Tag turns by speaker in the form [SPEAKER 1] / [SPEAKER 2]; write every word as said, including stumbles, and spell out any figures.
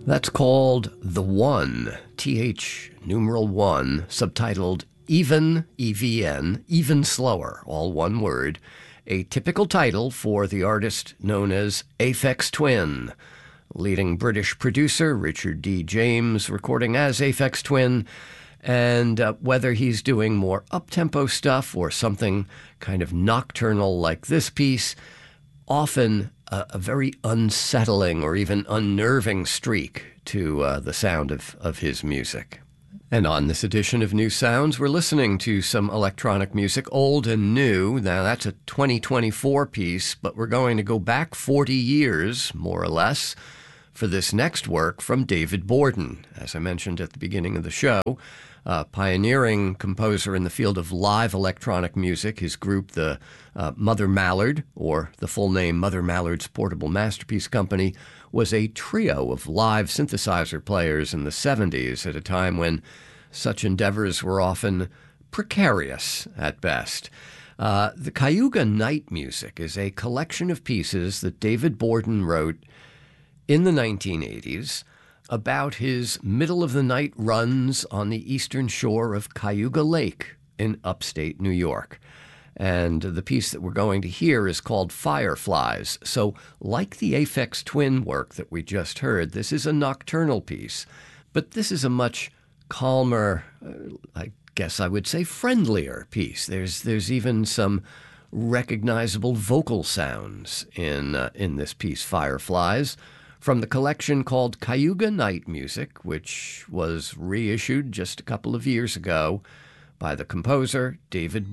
[SPEAKER 1] That's called The One, T H numeral one, subtitled Even, E V N, Even Slower, all one word, a typical title for the artist known as Aphex Twin. Leading British producer Richard D. James recording as Aphex Twin, and uh, whether he's doing more up-tempo stuff or something kind of nocturnal like this piece, often a, a very unsettling or even unnerving streak to uh, the sound of, of his music. And on this edition of New Sounds, we're listening to some electronic music, old and new. Now, that's a twenty twenty-four piece, but we're going to go back forty years, more or less, for this next work from David Borden. As I mentioned at the beginning of the show, a pioneering composer in the field of live electronic music. His group, the uh, Mother Mallard, or the full name Mother Mallard's Portable Masterpiece Company, was a trio of live synthesizer players in the seventies at a time when such endeavors were often precarious at best. Uh, the Cayuga Night Music is a collection of pieces that David Borden wrote in the nineteen eighties about his middle-of-the-night runs on the eastern shore of Cayuga Lake in upstate New York. And the piece that we're going to hear is called Fireflies. So, like the Aphex Twin work that we just heard, this is a nocturnal piece, but this is a much calmer, uh, I guess I would say friendlier piece. There's there's even some recognizable vocal sounds in uh, in this piece, Fireflies, from the collection called Cayuga Night Music, which was reissued just a couple of years ago by the composer David